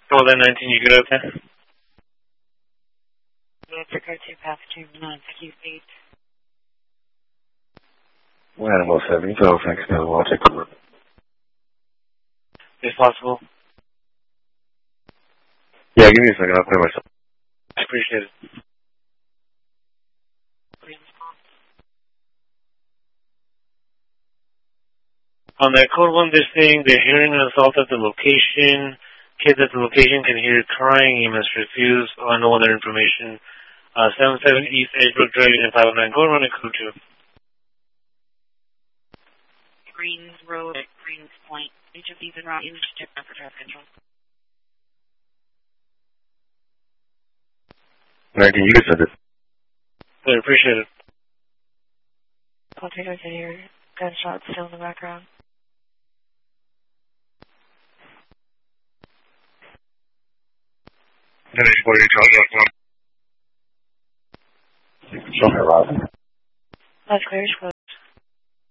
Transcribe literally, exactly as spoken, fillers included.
Hold that nineteen, you good out there? Mexico two, passenger nine, Q eight. Animal seven, twelve, thanks, no, I'll take over. If possible. Yeah, give me a second, I'll clear myself. Appreciate it. On that code one, they're saying they're hearing an assault at the location. Kids at the location can hear crying. You must refuse or no other information. Uh, seven seven East Edgebrook Drive and five oh nine. Go around and code two. Greens Road at Greens Point. Each of these are not used to check for traffic control. nineteen, you can send it. I appreciate it. I'll take a hear gunshots still in the background. Show me, Rob. That's clear.